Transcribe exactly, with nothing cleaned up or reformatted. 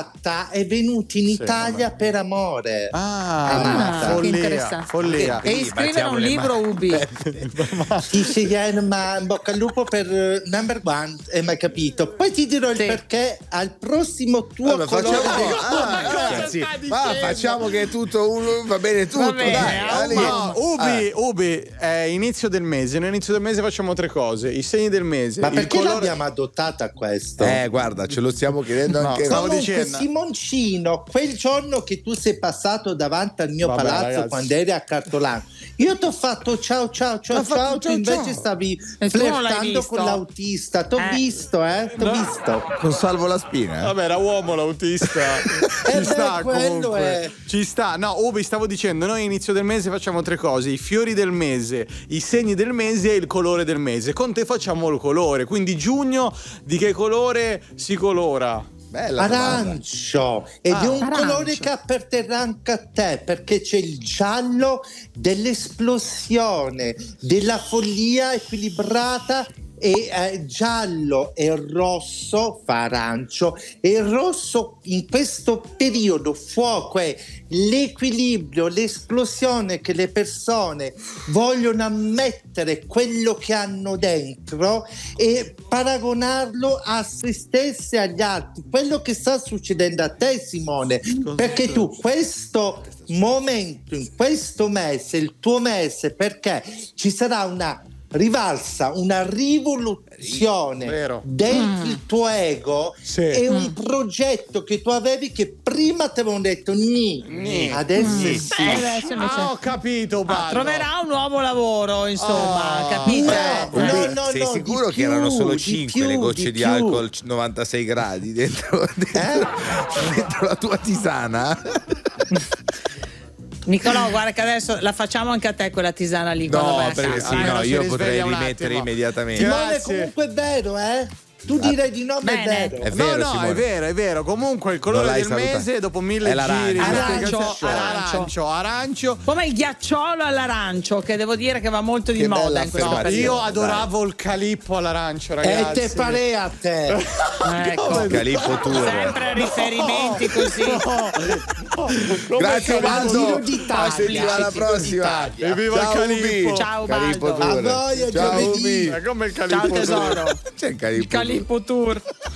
Amata è venuta in Italia sì, per amore. Ah, Amata. follia, follia. E scrivere un libro, Ubi. Ti scegliere, ma in bocca al lupo per uh, number one, hai mai capito? Poi ti dirò il Sì. perché al prossimo tuo Vabbè, colore facciamo, del- ah, ragazzi, ma facciamo che è tutto un, va bene tutto, Va bene, dai, ah, Ali. No, Ubi, Ah. Ubi, è inizio del mese. Noi inizio del mese facciamo tre cose: i segni del mese, Ma il perché colore. l'abbiamo adottata questo? Eh, guarda, ce lo stiamo chiedendo No, anche stavo noi. Comunque, dicendo- Simoncino, quel giorno che tu sei passato davanti al mio Vabbè, palazzo ragazzi. quando eri a Cartolano, io ti ho fatto ciao ciao ciao T'ha fatto ciao, tu ciao, invece ciao. stavi E tu non l'hai flirtando visto? con l'autista. T'ho Eh. visto, eh? T'ho No. visto. Con Salvo la Spina. Vabbè, era uomo l'autista. Eh Ci beh, sta quello comunque. è. Ci sta. No, Ubi, stavo dicendo, noi inizio del mese facciamo tre cose: i fiori del mese, i segni del mese e il colore del mese. Con te facciamo il colore. Quindi giugno di che colore si colora? Bella domanda. Arancio, ed Ah, è un arancio. colore che apparterrà anche a te, perché c'è il giallo dell'esplosione, della follia equilibrata, e eh, giallo e rosso fa arancio, e il rosso in questo periodo fuoco è l'equilibrio, l'esplosione, che le persone vogliono ammettere quello che hanno dentro e paragonarlo a se stessi e agli altri, quello che sta succedendo a te, Simone, perché tu questo momento, in questo mese, il tuo mese, perché ci sarà una rivalsa, una rivoluzione Vero. dentro il tuo ego, Sì. e un progetto che tu avevi che prima ti avevano detto ni, Ni. adesso sì. Eh, adesso invece- Ah, ho capito, Ah, Baldo. troverà un nuovo lavoro, insomma, Oh. capite? No, no, Ubi, no, sei no, sicuro di che erano più, solo di cinque più, le gocce di di, più. alcol novantasei gradi dentro, dentro, Eh? dentro la tua tisana? Nicolò, guarda che adesso la facciamo anche a te quella tisana lì. quando vai No, a perché casa, sì, eh. almeno no, si io risveglia potrei un rimettere attimo. immediatamente. Simone, Grazie. comunque è vero, eh? Tu direi di no, ma è Bene. vero. È vero, no, no, Simone. è vero, è vero. Comunque il Non colore l'hai del salutato. mese, dopo mille È l'arancio. giri, di Arancio, spiegazioni- arancio. arancio, arancio. Come il ghiacciolo all'arancio, che devo dire che va molto di Che moda bella in questo No, affermazione. periodo. io adoravo il calippo all'arancio, E ragazzi. te pare a te. Ecco. Calippo Tour. Sempre riferimenti così. Grazie Baldo. Giro d'Italia. A settimana Giro prossima. d'Italia. Evviva Ciao, il Calippo. Ubi. Ciao, Calippo Baldo. Tour. A voi, a Ciao giovedì. Ubi. È come il calippo. Ciao tesoro. C'è il Calippo Il Calippo Tour.